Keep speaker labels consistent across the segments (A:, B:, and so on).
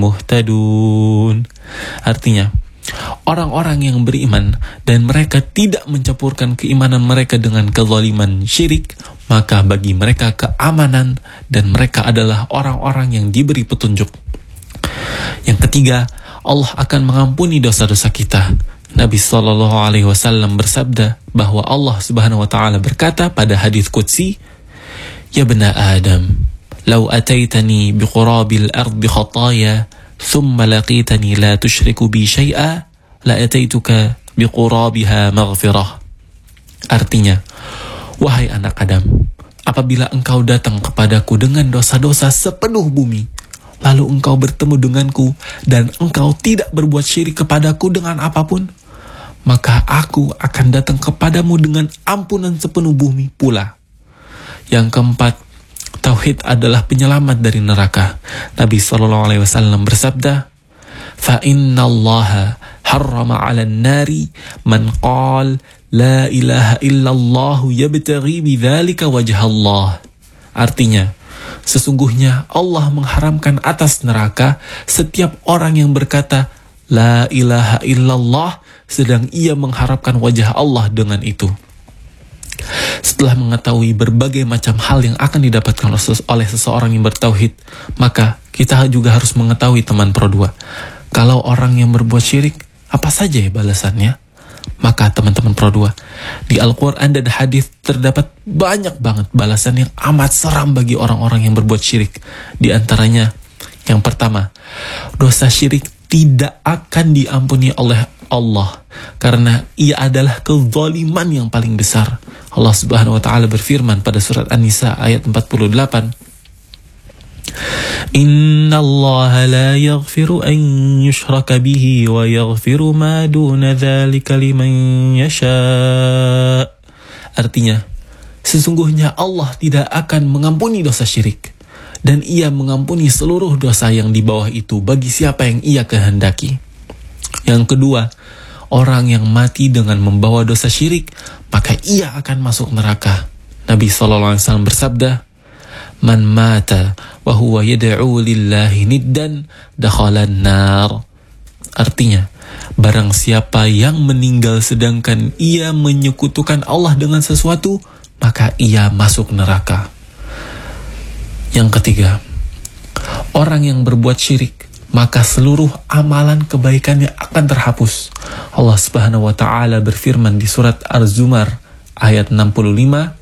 A: muhtadun. Artinya, orang-orang yang beriman dan mereka tidak mencampurkan keimanan mereka dengan kezaliman syirik, maka bagi mereka keamanan dan mereka adalah orang-orang yang diberi petunjuk. Yang ketiga, Allah akan mengampuni dosa-dosa kita. Nabi SAW bersabda bahwa Allah Subhanahu wa Ta'ala berkata pada hadits qudsi, "Ya bani Adam, law ataitani biqurabil ardi khataya, thumma laqitani la tushriku bi syai'a, la ataituka biqurabiha maghfirah." Artinya, wahai anak Adam, apabila engkau datang kepadaku dengan dosa-dosa sepenuh bumi, lalu engkau bertemu denganku dan engkau tidak berbuat syirik kepadaku dengan apapun, maka aku akan datang kepadamu dengan ampunan sepenuh bumi pula. Yang keempat, tauhid adalah penyelamat dari neraka. Nabi SAW bersabda, "Fa inna Allah harrama 'alan nari man qala la ilaha illallah yabtaghi bidzalika wajha Allah." Artinya, sesungguhnya Allah mengharamkan atas neraka setiap orang yang berkata la ilaha illallah sedang ia mengharapkan wajah Allah dengan itu. Setelah mengetahui berbagai macam hal yang akan didapatkan oleh seseorang yang bertauhid, maka kita juga harus mengetahui, teman Pro 2, kalau orang yang berbuat syirik, apa saja ya balasannya? Maka teman-teman Pro 2, di Al-Quran dan hadis terdapat banyak banget balasan yang amat seram bagi orang-orang yang berbuat syirik. Di antaranya, yang pertama, dosa syirik tidak akan diampuni oleh Allah karena ia adalah kezaliman yang paling besar. Allah Subhanahu wa Ta'ala berfirman pada surat An-Nisa ayat 48, "Inna Allah la yaghfiru an yushraka bihi wa yaghfiru ma duna dzalika liman yasha." Artinya, sesungguhnya Allah tidak akan mengampuni dosa syirik dan ia mengampuni seluruh dosa yang di bawah itu bagi siapa yang ia kehendaki. Yang kedua, orang yang mati dengan membawa dosa syirik, maka ia akan masuk neraka. Nabi SAW bersabda, "Man mata wa huwa yad'u lillahi niddan dakhalan nar." Artinya, barang siapa yang meninggal sedangkan ia menyekutukan Allah dengan sesuatu, maka ia masuk neraka. Yang ketiga, orang yang berbuat syirik, maka seluruh amalan kebaikannya akan terhapus. Allah Subhanahu wa Ta'ala berfirman di surat Az-Zumar ayat 65,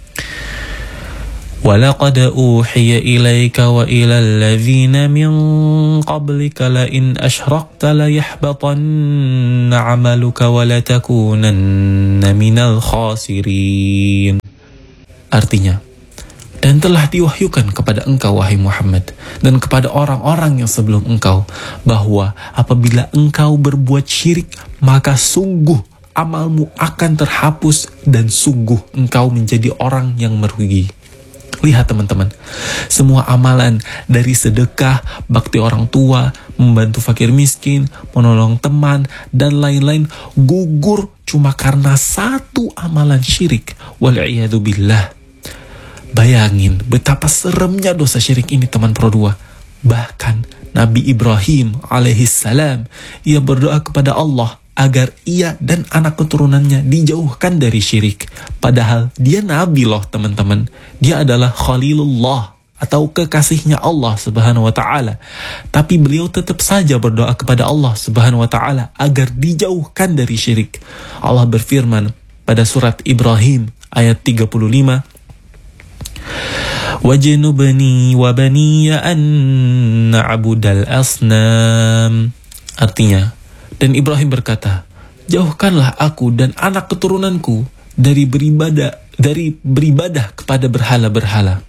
A: وَلَقَدْ أُوحِيَ إِلَيْكَ وَإِلَى الَّذِينَ مِنْ قَبْلِكَ لَئِنْ أَشْرَكْتَ لَيَحْبَطَنَّ عَمَلُكَ وَلَتَكُونَنَّ مِنَ الْخَاسِرِينَ. Artinya, dan telah diwahyukan kepada engkau, wahai Muhammad, dan kepada orang-orang yang sebelum engkau, bahwa apabila engkau berbuat syirik, maka sungguh amalmu akan terhapus dan sungguh engkau menjadi orang yang merugi. Lihat teman-teman, semua amalan dari sedekah, bakti orang tua, membantu fakir miskin, menolong teman, dan lain-lain gugur cuma karena satu amalan syirik. Wal'iyadu billah. Bayangin betapa seremnya dosa syirik ini, teman Pro 2. Bahkan Nabi Ibrahim alaihissalam, ia berdoa kepada Allah agar ia dan anak keturunannya dijauhkan dari syirik. Padahal dia Nabi loh teman-teman. Dia adalah Khalilullah atau kekasihnya Allah Subhanahu wa Ta'ala. Tapi beliau tetap saja berdoa kepada Allah Subhanahu wa Ta'ala agar dijauhkan dari syirik. Allah berfirman pada surat Ibrahim ayat 35, "Wajnubni wa baniya an na'budal asnam." Artinya, dan Ibrahim berkata, "Jauhkanlah aku dan anak keturunanku dari beribadah kepada berhala-berhala."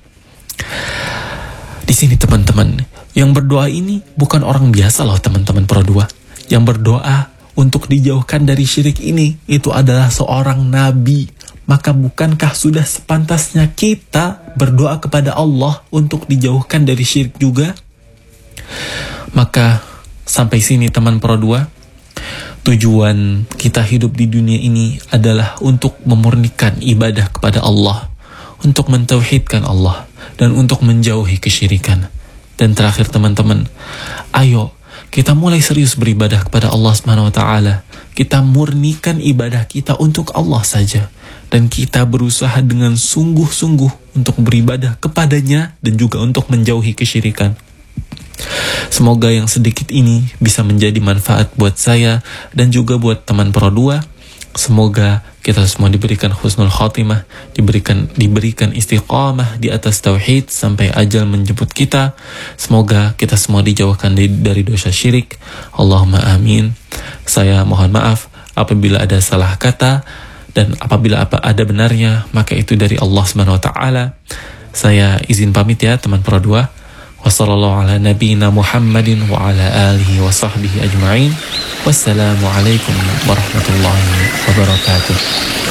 A: Di sini teman-teman, yang berdoa ini bukan orang biasa loh teman-teman Pro 2. Yang berdoa untuk dijauhkan dari syirik ini, itu adalah seorang nabi. Maka bukankah sudah sepantasnya kita berdoa kepada Allah untuk dijauhkan dari syirik juga? Maka sampai sini teman Pro 2, tujuan kita hidup di dunia ini adalah untuk memurnikan ibadah kepada Allah, untuk mentauhidkan Allah, dan untuk menjauhi kesyirikan. Dan terakhir teman-teman, ayo kita mulai serius beribadah kepada Allah Subhanahu wa taala. Kita murnikan ibadah kita untuk Allah saja, dan kita berusaha dengan sungguh-sungguh untuk beribadah kepadanya dan juga untuk menjauhi kesyirikan. Semoga yang sedikit ini bisa menjadi manfaat buat saya dan juga buat teman Pro 2. Semoga kita semua diberikan husnul khotimah, diberikan istiqamah di atas tauhid sampai ajal menjemput kita. Semoga kita semua dijauhkan dari dosa syirik. Allahumma amin. Saya mohon maaf apabila ada salah kata, dan apabila ada benarnya maka itu dari Allah Subhanahu wa taala. Saya izin pamit ya teman Pro 2. Wassallallahu ala nabiyyina Muhammadin wa ala alihi wa sahbihi ajma'in. Wassalamualaikum warahmatullahi wabarakatuh.